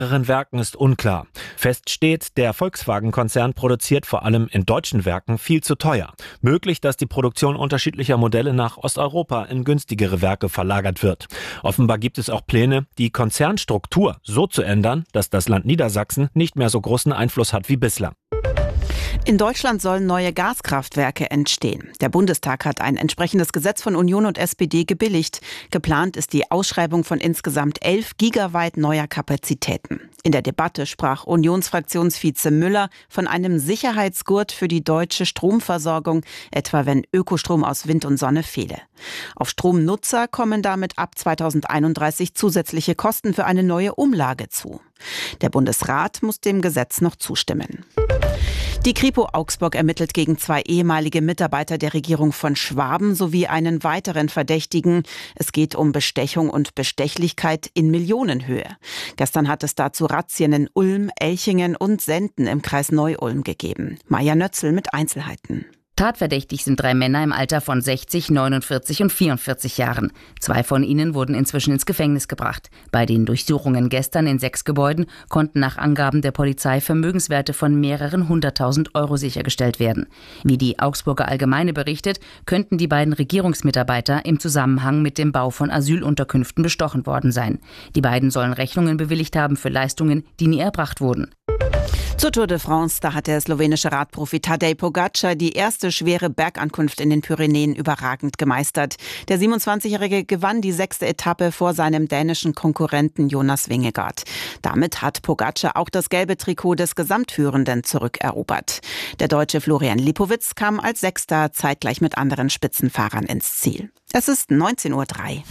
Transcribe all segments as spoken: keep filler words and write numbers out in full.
mehreren Werken ist unklar. Fest steht, der Volkswagen-Konzern produziert vor allem in deutschen Werken viel zu teuer. Möglich, dass die Produktion unterschiedlicher Modelle nach Osteuropa in günstigere Werke verlagert wird. Offenbar gibt es auch Pläne, die Konzernstruktur so zu ändern, dass das Land Niedersachsen nicht mehr so großen Einfluss hat wie bislang. In Deutschland sollen neue Gaskraftwerke entstehen. Der Bundestag hat ein entsprechendes Gesetz von Union und S P D gebilligt. Geplant ist die Ausschreibung von insgesamt elf Gigawatt neuer Kapazitäten. In der Debatte sprach Unionsfraktionsvize Müller von einem Sicherheitsgurt für die deutsche Stromversorgung, etwa wenn Ökostrom aus Wind und Sonne fehle. Auf Stromnutzer kommen damit ab zweitausendeinunddreißig zusätzliche Kosten für eine neue Umlage zu. Der Bundesrat muss dem Gesetz noch zustimmen. Die Kripo Augsburg ermittelt gegen zwei ehemalige Mitarbeiter der Regierung von Schwaben sowie einen weiteren Verdächtigen. Es geht um Bestechung und Bestechlichkeit in Millionenhöhe. Gestern hat es dazu Razzien in Ulm, Elchingen und Senden im Kreis Neu-Ulm gegeben. Maja Nötzl mit Einzelheiten. Tatverdächtig sind drei Männer im Alter von sechzig, neunundvierzig und vierundvierzig Jahren. Zwei von ihnen wurden inzwischen ins Gefängnis gebracht. Bei den Durchsuchungen gestern in sechs Gebäuden konnten nach Angaben der Polizei Vermögenswerte von mehreren hunderttausend Euro sichergestellt werden. Wie die Augsburger Allgemeine berichtet, könnten die beiden Regierungsmitarbeiter im Zusammenhang mit dem Bau von Asylunterkünften bestochen worden sein. Die beiden sollen Rechnungen bewilligt haben für Leistungen, die nie erbracht wurden. Zur Tour de France, da hat der slowenische Radprofi Tadej Pogačar die erste schwere Bergankunft in den Pyrenäen überragend gemeistert. Der siebenundzwanzigjährige gewann die sechste Etappe vor seinem dänischen Konkurrenten Jonas Vingegaard. Damit hat Pogačar auch das gelbe Trikot des Gesamtführenden zurückerobert. Der Deutsche Florian Lipowitz kam als Sechster zeitgleich mit anderen Spitzenfahrern ins Ziel. Es ist neunzehn Uhr drei.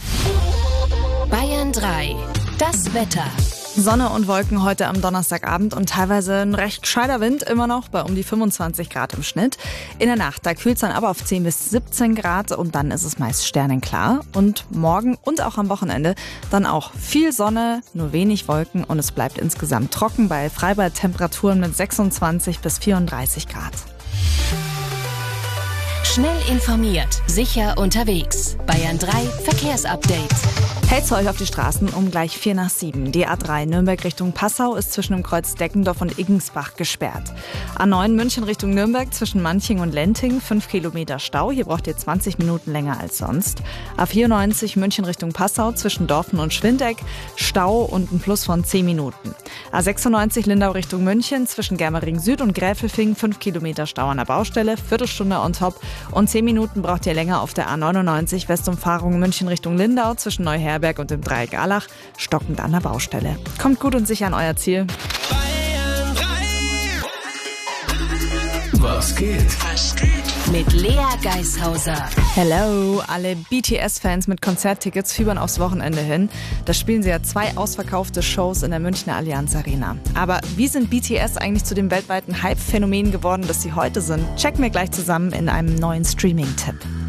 Bayern drei. Das Wetter. Sonne und Wolken heute am Donnerstagabend und teilweise ein recht gescheiter Wind, immer noch bei um die fünfundzwanzig Grad im Schnitt. In der Nacht, da kühlt es dann aber auf zehn bis siebzehn Grad und dann ist es meist sternenklar. Und morgen und auch am Wochenende dann auch viel Sonne, nur wenig Wolken und es bleibt insgesamt trocken bei Freibad-Temperaturen mit sechsundzwanzig bis vierunddreißig Grad. Schnell informiert, sicher unterwegs. Bayern drei Verkehrsupdate. Hält's euch auf die Straßen um gleich vier nach sieben. Die A drei Nürnberg Richtung Passau ist zwischen dem Kreuz Deckendorf und Iggensbach gesperrt. A neun München Richtung Nürnberg zwischen Manching und Lenting, fünf Kilometer Stau. Hier braucht ihr zwanzig Minuten länger als sonst. A vierundneunzig München Richtung Passau zwischen Dorfen und Schwindeck, Stau und ein Plus von zehn Minuten. A sechsundneunzig Lindau Richtung München zwischen Germering Süd und Gräfelfing, fünf Kilometer Stau an der Baustelle, Viertelstunde on top. Und zehn Minuten braucht ihr länger auf der A neunundneunzig Westumfahrung München Richtung Lindau zwischen Neuherberg und dem Dreieck Allach, stockend an der Baustelle. Kommt gut und sicher an euer Ziel. Bayern drei. Was geht? Was geht? Mit Lea Geishauser. Hello, alle B T S-Fans mit Konzerttickets fiebern aufs Wochenende hin. Da spielen sie ja zwei ausverkaufte Shows in der Münchner Allianz Arena. Aber wie sind B T S eigentlich zu dem weltweiten Hype-Phänomen geworden, das sie heute sind? Checken wir gleich zusammen in einem neuen Streaming-Tipp.